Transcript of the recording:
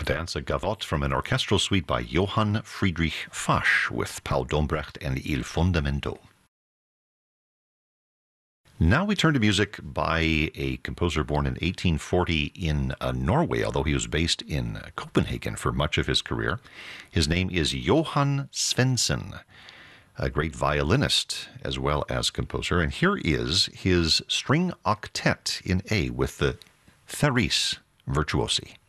Dance, a gavotte from an orchestral suite by Johann Friedrich Fasch with Paul Dombrecht and Il Fundamento. Now we turn to music by a composer born in 1840 in Norway, although he was based in Copenhagen for much of his career. His name is Johan Svendsen, a great violinist as well as composer. And here is his string octet in A with the Theris Virtuosi.